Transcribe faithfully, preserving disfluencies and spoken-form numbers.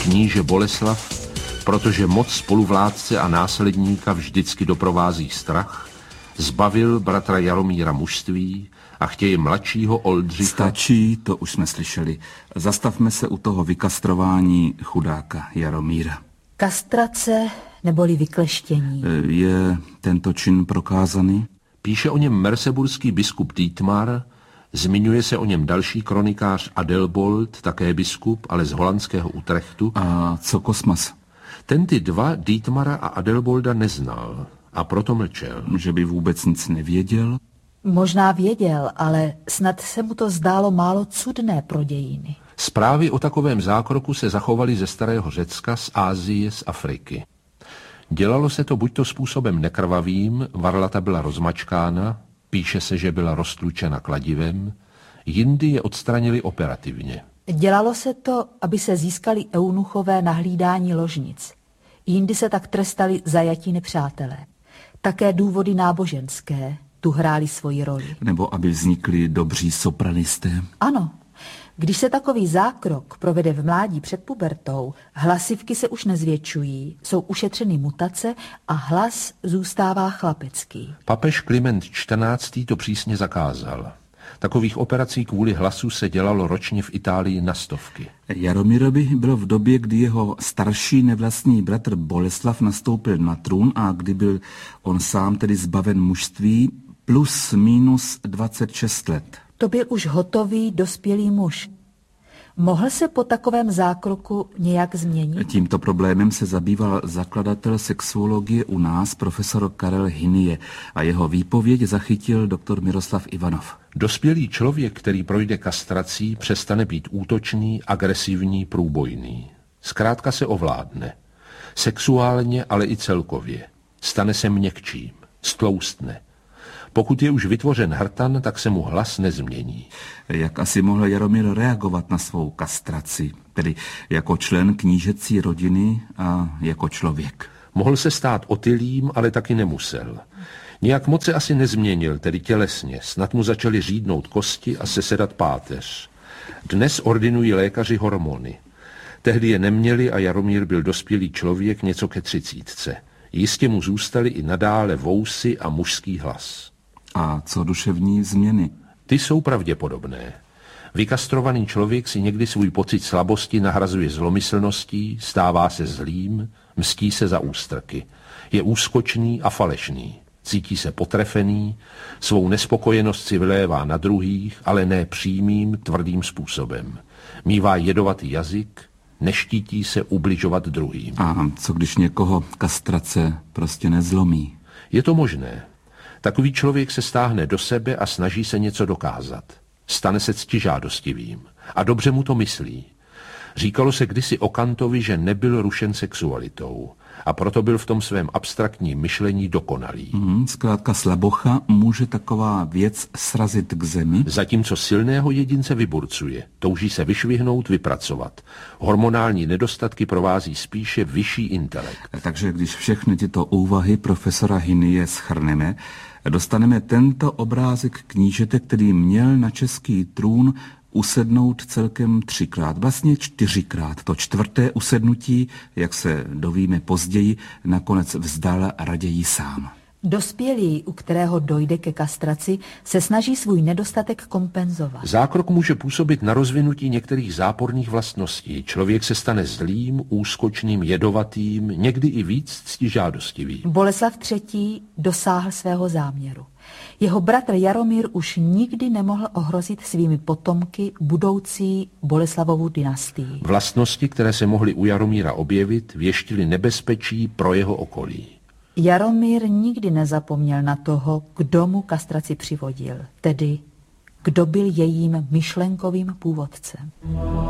Kníže Boleslav, protože moc spoluvládce a následníka vždycky doprovází strach, zbavil bratra Jaromíra mužství a chtějí mladšího Oldřicha... Stačí, to už jsme slyšeli. Zastavme se u toho vykastrování chudáka Jaromíra. Kastrace neboli vykleštění. Je tento čin prokázaný? Píše o něm merseburský biskup Dietmar, zmiňuje se o něm další kronikář Adelbold, také biskup, ale z holandského Utrechtu. A co Kosmas? Ten ty dva, Dietmara a Adelbolda, neznal a proto mlčel. Že by vůbec nic nevěděl? Možná věděl, ale snad se mu to zdálo málo cudné pro dějiny. Zprávy o takovém zákroku se zachovaly ze starého Řecka, z Ázie, z Afriky. Dělalo se to buďto způsobem nekrvavým, varlata byla rozmačkána, píše se, že byla roztlučena kladivem, jindy je odstranili operativně. Dělalo se to, aby se získali eunuchové na hlídání ložnic. Jindy se tak trestali zajatí nepřátelé. Také důvody náboženské tu hrály svoji roli. Nebo aby vznikli dobří sopranisté. Ano. Když se takový zákrok provede v mládí před pubertou, hlasivky se už nezvětšují, jsou ušetřeny mutace a hlas zůstává chlapecký. Papež Kliment čtrnáctý to přísně zakázal. Takových operací kvůli hlasu se dělalo ročně v Itálii na stovky. Jaromírovi bylo v době, kdy jeho starší nevlastní bratr Boleslav nastoupil na trůn a kdy byl on sám tedy zbaven mužství, plus minus dvacet šest let. To byl už hotový, dospělý muž. Mohl se po takovém zákroku nějak změnit? Tímto problémem se zabýval zakladatel sexuologie u nás, profesor Karel Hynie, a jeho výpověď zachytil doktor Miroslav Ivanov. Dospělý člověk, který projde kastrací, přestane být útočný, agresivní, průbojný. Zkrátka se ovládne. Sexuálně, ale i celkově. Stane se měkčím, stloustne. Pokud je už vytvořen hrtan, tak se mu hlas nezmění. Jak asi mohl Jaromír reagovat na svou kastraci, tedy jako člen knížecí rodiny a jako člověk? Mohl se stát otylým, ale taky nemusel. Nějak moc se asi nezměnil, tedy tělesně, snad mu začaly řídnout kosti a sesedat páteř. Dnes ordinují lékaři hormony. Tehdy je neměli a Jaromír byl dospělý člověk něco ke třicítce. Jistě mu zůstaly i nadále vousy a mužský hlas. A co duševní změny? Ty jsou pravděpodobné. Vykastrovaný člověk si někdy svůj pocit slabosti nahrazuje zlomyslností, stává se zlým, mstí se za ústrky. Je úskočný a falešný. Cítí se potrefený, svou nespokojenost si vylévá na druhých, ale ne přímým, tvrdým způsobem. Mívá jedovatý jazyk, neštítí se ubližovat druhým. A co když někoho kastrace prostě nezlomí? Je to možné. Takový člověk se stáhne do sebe a snaží se něco dokázat. Stane se ctižádostivým. A dobře mu to myslí. Říkalo se kdysi o Kantovi, že nebyl rušen sexualitou. A proto byl v tom svém abstraktním myšlení dokonalý. Hmm, zkrátka slabocha může taková věc srazit k zemi? Zatímco silného jedince vyburcuje. Touží se vyšvihnout, vypracovat. Hormonální nedostatky provází spíše vyšší intelekt. Takže když všechny tyto úvahy profesora Hynie shrneme, dostaneme tento obrázek knížete, který měl na český trůn usednout celkem třikrát, vlastně čtyřikrát. To čtvrté usednutí, jak se dovíme později, nakonec vzdal raději sám. Dospělý, u kterého dojde ke kastraci, se snaží svůj nedostatek kompenzovat. Zákrok může působit na rozvinutí některých záporných vlastností. Člověk se stane zlým, úskočným, jedovatým, někdy i víc ctižádostivým. Boleslav třetí dosáhl svého záměru. Jeho bratr Jaromír už nikdy nemohl ohrozit svými potomky budoucí Boleslavovu dynastii. Vlastnosti, které se mohly u Jaromíra objevit, věštily nebezpečí pro jeho okolí. Jaromír nikdy nezapomněl na toho, kdo mu kastraci přivodil, tedy kdo byl jejím myšlenkovým původcem.